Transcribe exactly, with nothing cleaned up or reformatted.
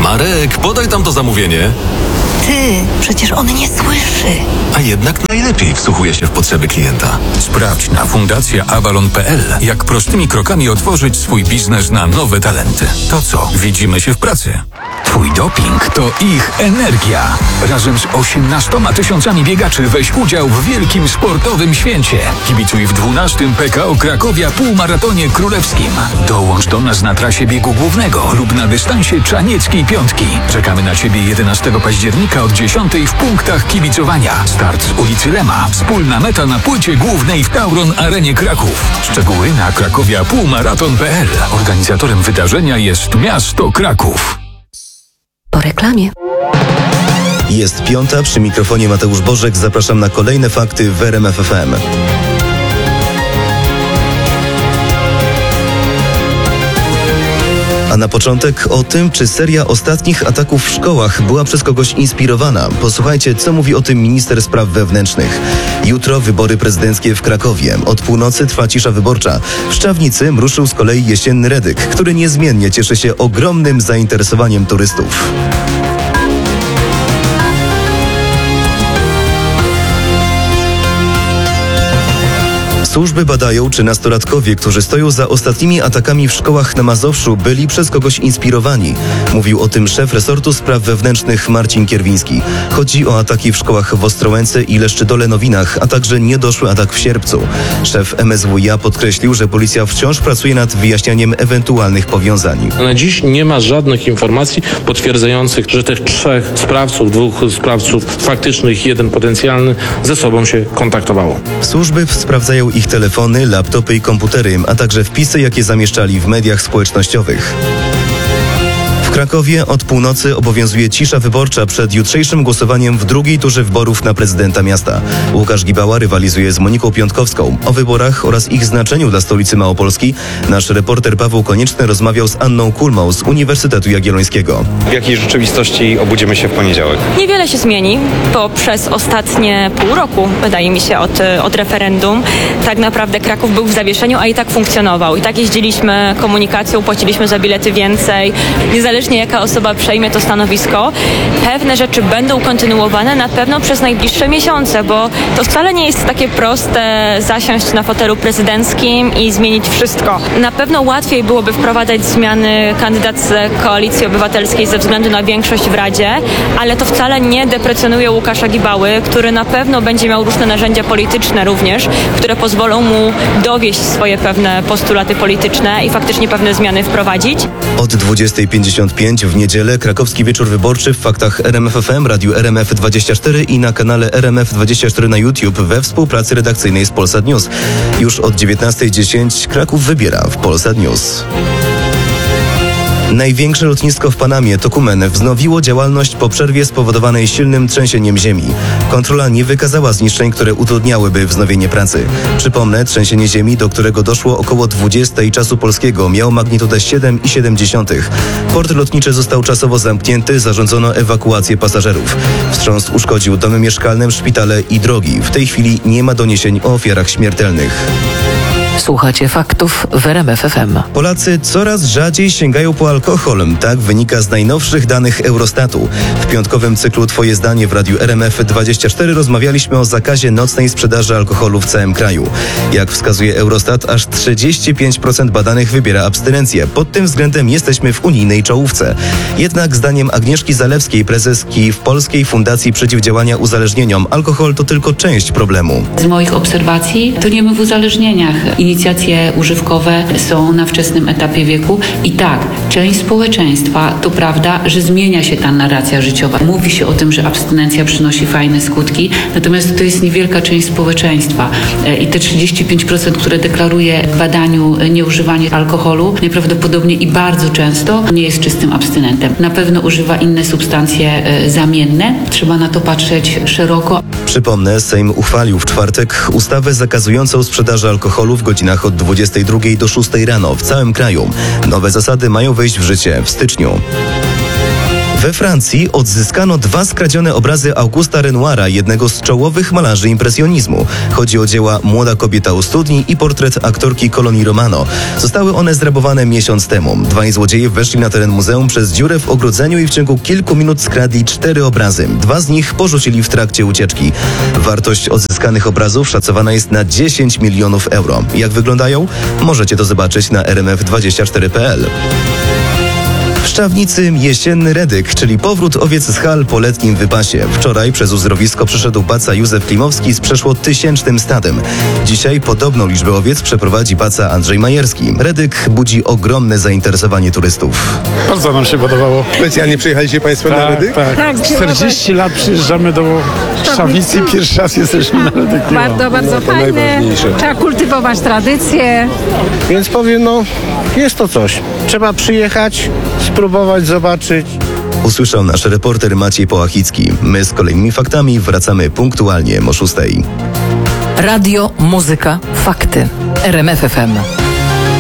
Marek, podaj tam to zamówienie. Ty, przecież on nie słyszy. A jednak najlepiej wsłuchuje się w potrzeby klienta. Sprawdź na fundacja avalon kropka p l, jak prostymi krokami otworzyć swój biznes na nowe talenty. To co? Widzimy się w pracy. Twój doping to ich energia. Razem z osiemnastoma tysiącami biegaczy weź udział w wielkim sportowym święcie. Kibicuj w dwunastym P K O Krakowia półmaratonie królewskim. Dołącz do nas na trasie biegu głównego lub na dystansie Czanieckiej Piątki. Czekamy na Ciebie jedenastego października od dziesiątej w punktach kibicowania. Start z ulicy Lema. Wspólna meta na płycie głównej w Tauron Arenie Kraków. Szczegóły na krakowia półmaraton kropka p l. Organizatorem wydarzenia jest miasto Kraków. Po reklamie. Jest piąta, przy mikrofonie Mateusz Bożek. Zapraszam na kolejne fakty w R M F F M. A na początek o tym, czy seria ostatnich ataków w szkołach była przez kogoś inspirowana. Posłuchajcie, co mówi o tym minister spraw wewnętrznych. Jutro wybory prezydenckie w Krakowie. Od północy trwa cisza wyborcza. W Szczawnicy ruszył z kolei jesienny Redyk, który niezmiennie cieszy się ogromnym zainteresowaniem turystów. Służby badają, czy nastolatkowie, którzy stoją za ostatnimi atakami w szkołach na Mazowszu, byli przez kogoś inspirowani. Mówił o tym szef resortu spraw wewnętrznych Marcin Kierwiński. Chodzi o ataki w szkołach w Ostrołęce i Leszczydole-Nowinach, a także niedoszły atak w Sierpcu. Szef M S W iA podkreślił, że policja wciąż pracuje nad wyjaśnianiem ewentualnych powiązań. Na dziś nie ma żadnych informacji potwierdzających, że tych trzech sprawców, dwóch sprawców faktycznych i jeden potencjalny ze sobą się kontaktowało. Służby sprawdzają ich telefony, laptopy i komputery, a także wpisy, jakie zamieszczali w mediach społecznościowych. W Krakowie od północy obowiązuje cisza wyborcza przed jutrzejszym głosowaniem w drugiej turze wyborów na prezydenta miasta. Łukasz Gibała rywalizuje z Moniką Piątkowską. O wyborach oraz ich znaczeniu dla stolicy Małopolski nasz reporter Paweł Konieczny rozmawiał z Anną Kulmą z Uniwersytetu Jagiellońskiego. W jakiej rzeczywistości obudzimy się w poniedziałek? Niewiele się zmieni, bo przez ostatnie pół roku, wydaje mi się, od, od referendum, tak naprawdę Kraków był w zawieszeniu, a i tak funkcjonował. I tak jeździliśmy komunikacją, płaciliśmy za bilety więcej, niezależnie jaka osoba przejmie to stanowisko. Pewne rzeczy będą kontynuowane na pewno przez najbliższe miesiące, bo to wcale nie jest takie proste zasiąść na fotelu prezydenckim i zmienić wszystko. Na pewno łatwiej byłoby wprowadzać zmiany kandydatce Koalicji Obywatelskiej ze względu na większość w Radzie, ale to wcale nie deprecjonuje Łukasza Gibały, który na pewno będzie miał różne narzędzia polityczne również, które pozwolą mu dowieść swoje pewne postulaty polityczne i faktycznie pewne zmiany wprowadzić. Od dwudziestej pięćdziesiąt pięć w niedzielę krakowski wieczór wyborczy w faktach R M F F M, radiu R M F dwadzieścia cztery i na kanale R M F dwadzieścia cztery na YouTube we współpracy redakcyjnej z Polsat News. Już od dziewiętnastej dziesięć Kraków wybiera w Polsat News. Największe lotnisko w Panamie, Tocumen, wznowiło działalność po przerwie spowodowanej silnym trzęsieniem ziemi. Kontrola nie wykazała zniszczeń, które utrudniałyby wznowienie pracy. Przypomnę, trzęsienie ziemi, do którego doszło około dwudziestej czasu polskiego, miało magnitudę siedem przecinek siedem. Port lotniczy został czasowo zamknięty, zarządzono ewakuację pasażerów. Wstrząs uszkodził domy mieszkalne, szpitale i drogi. W tej chwili nie ma doniesień o ofiarach śmiertelnych. Słuchacie faktów w R M F F M. Polacy coraz rzadziej sięgają po alkohol. Tak wynika z najnowszych danych Eurostatu. W piątkowym cyklu Twoje zdanie w radiu R M F dwadzieścia cztery rozmawialiśmy o zakazie nocnej sprzedaży alkoholu w całym kraju. Jak wskazuje Eurostat, aż trzydzieści pięć procent badanych wybiera abstynencję. Pod tym względem jesteśmy w unijnej czołówce. Jednak zdaniem Agnieszki Zalewskiej, prezeski w Polskiej Fundacji Przeciwdziałania Uzależnieniom, alkohol to tylko część problemu. Z moich obserwacji to nie my w uzależnieniach. Inicjacje używkowe są na wczesnym etapie wieku i tak, część społeczeństwa, to prawda, że zmienia się ta narracja życiowa. Mówi się o tym, że abstynencja przynosi fajne skutki, natomiast to jest niewielka część społeczeństwa i te trzydzieści pięć procent, które deklaruje w badaniu nieużywanie alkoholu, najprawdopodobniej i bardzo często nie jest czystym abstynentem. Na pewno używa inne substancje zamienne. Trzeba na to patrzeć szeroko. Przypomnę, Sejm uchwalił w czwartek ustawę zakazującą sprzedaży alkoholu w godzinach od dwudziestej drugiej do szóstej rano w całym kraju. Nowe zasady mają wejść w życie w styczniu. We Francji odzyskano dwa skradzione obrazy Augusta Renoira, jednego z czołowych malarzy impresjonizmu. Chodzi o dzieła Młoda kobieta u studni i portret aktorki Coloni Romano. Zostały one zrabowane miesiąc temu. Dwaj złodzieje weszli na teren muzeum przez dziurę w ogrodzeniu i w ciągu kilku minut skradli cztery obrazy. Dwa z nich porzucili w trakcie ucieczki. Wartość odzyskanych obrazów szacowana jest na dziesięć milionów euro. Jak wyglądają? Możecie to zobaczyć na r m f dwadzieścia cztery kropka p l. W Szczawnicy jesienny redyk, czyli powrót owiec z hal po letnim wypasie. Wczoraj przez uzdrowisko przyszedł baca Józef Klimowski z przeszło tysięcznym stadem. Dzisiaj podobną liczbę owiec przeprowadzi baca Andrzej Majerski. Redyk budzi ogromne zainteresowanie turystów. Bardzo nam się podobało. Specjalnie przyjechaliście Państwo na Redyk? Tak, tak. czterdzieści lat przyjeżdżamy do Szczawnicy i pierwszy raz jesteśmy na Redyku. Bardzo, bardzo No, to fajne. najważniejsze. Trzeba kultywować tradycje. Więc powiem, no, jest to coś. Trzeba przyjechać, spróbować, zobaczyć. Usłyszał nasz reporter Maciej Połachicki. My z kolejnymi faktami wracamy punktualnie o szóstej. Radio, muzyka, fakty. R M F F M.